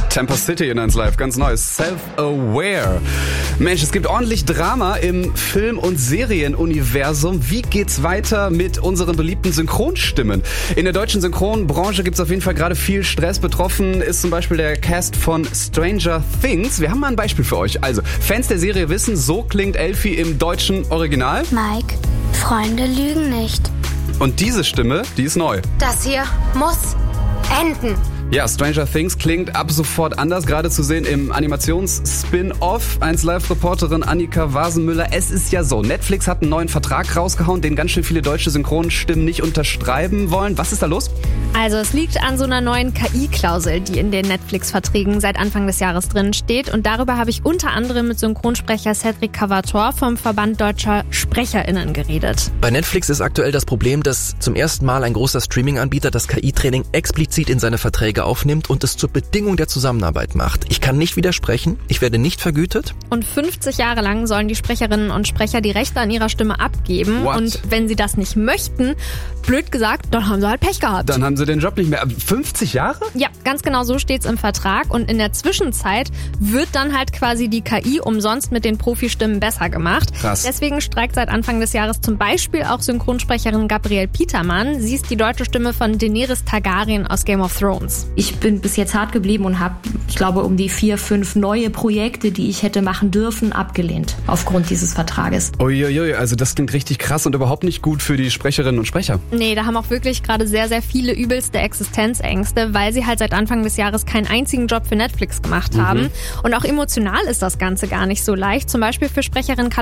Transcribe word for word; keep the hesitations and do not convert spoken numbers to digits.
Tampa City in eins Live, ganz neues. Self-Aware. Mensch, es gibt ordentlich Drama im Film- und Serienuniversum. Wie geht's weiter mit unseren beliebten Synchronstimmen? In der deutschen Synchronbranche gibt's auf jeden Fall gerade viel Stress. Betroffen ist zum Beispiel der Cast von Stranger Things. Wir haben mal ein Beispiel für euch. Also, Fans der Serie wissen, so klingt Elfie im deutschen Original. Mike, Freunde lügen nicht. Und diese Stimme, die ist neu. Das hier muss enden. Ja, Stranger Things klingt ab sofort anders, gerade zu sehen im Animations-Spin-Off. eins Live-Reporterin Annika Wasenmüller. Es ist ja so, Netflix hat einen neuen Vertrag rausgehauen, den ganz schön viele deutsche Synchronstimmen nicht unterschreiben wollen. Was ist da los? Also es liegt an so einer neuen K I-Klausel, die in den Netflix-Verträgen seit Anfang des Jahres drin steht. Und darüber habe ich unter anderem mit Synchronsprecher Cedric Cavator vom Verband Deutscher SprecherInnen geredet. Bei Netflix ist aktuell das Problem, dass zum ersten Mal ein großer Streaming-Anbieter das K I-Training explizit in seine Verträge aufnimmt und es zur Bedingung der Zusammenarbeit macht. Ich kann nicht widersprechen, ich werde nicht vergütet. Und fünfzig Jahre lang sollen die Sprecherinnen und Sprecher die Rechte an ihrer Stimme abgeben. What? Und wenn sie das nicht möchten, blöd gesagt, dann haben sie halt Pech gehabt. Dann haben sie den Job nicht mehr. fünfzig Jahre? Ja, ganz genau so steht's im Vertrag. Und in der Zwischenzeit wird dann halt quasi die K I umsonst mit den Profistimmen besser gemacht. Krass. Deswegen streikt seit Anfang des Jahres zum Beispiel auch Synchronsprecherin Gabrielle Petermann. Sie ist die deutsche Stimme von Daenerys Targaryen aus Game of Thrones. Ich bin bis jetzt hart geblieben und habe, ich glaube, um die vier, fünf neue Projekte, die ich hätte machen dürfen, abgelehnt aufgrund dieses Vertrages. Uiuiui, also das klingt richtig krass und überhaupt nicht gut für die Sprecherinnen und Sprecher. Nee, da haben auch wirklich gerade sehr, sehr viele übelste Existenzängste, weil sie halt seit Anfang des Jahres keinen einzigen Job für Netflix gemacht haben. Mhm. Und auch emotional ist das Ganze gar nicht so leicht. Zum Beispiel für Sprecherin